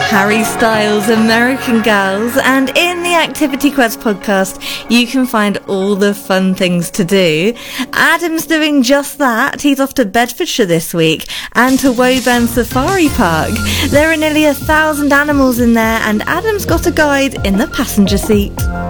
Harry Styles' American Girls, and in the Activity Quest podcast you can find all the fun things to do. Adam's doing just that. He's off to Bedfordshire this week and to Woburn Safari Park. There are nearly 1,000 animals in there, and Adam's got a guide in the passenger seat.